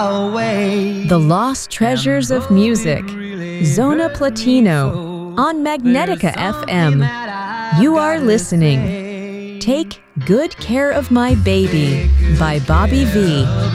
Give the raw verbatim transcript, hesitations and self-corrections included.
The Lost Treasures of Music, Zona Platino, on Magnetica F M. You are listening. Take Good Care of My Baby by Bobby Vee.